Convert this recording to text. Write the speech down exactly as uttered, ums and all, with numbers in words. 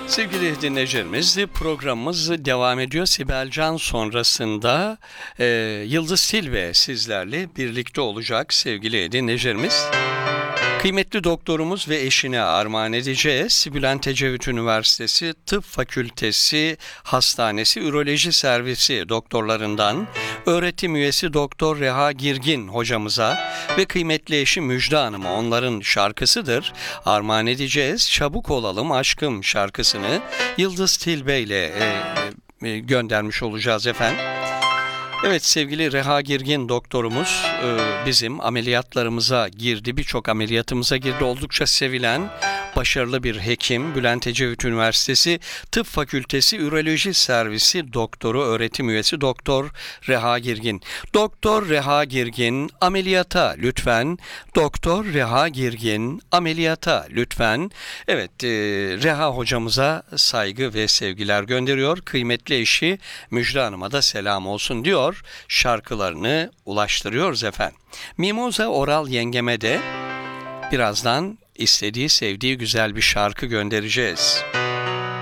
Sevgili dinleyicilerimiz, programımız devam ediyor. Sibel Can sonrasında e, Yıldız Tilbe sizlerle birlikte olacak sevgili dinleyicilerimiz. Kıymetli doktorumuz ve eşine armağan edeceğiz. Bülent Ecevit Üniversitesi Tıp Fakültesi Hastanesi Üroloji Servisi doktorlarından öğretim üyesi Doktor Reha Girgin hocamıza ve kıymetli eşi Müjde Hanım'a onların şarkısıdır armağan edeceğiz. Çabuk Olalım Aşkım şarkısını Yıldız Tilbe ile e, e, göndermiş olacağız efendim. Evet, sevgili Reha Girgin doktorumuz e, bizim ameliyatlarımıza girdi, birçok ameliyatımıza girdi. Oldukça sevilen, başarılı bir hekim. Bülent Ecevit Üniversitesi Tıp Fakültesi Üroloji Servisi doktoru, öğretim üyesi Doktor Reha Girgin. Doktor Reha Girgin ameliyata lütfen. Doktor Reha Girgin ameliyata lütfen. Evet, e, Reha hocamıza saygı ve sevgiler gönderiyor. Kıymetli eşi Müjde Hanım'a da selam olsun diyor. Şarkılarını ulaştırıyoruz efendim. Mimoza Oral yengeme de birazdan istediği, sevdiği güzel bir şarkı göndereceğiz.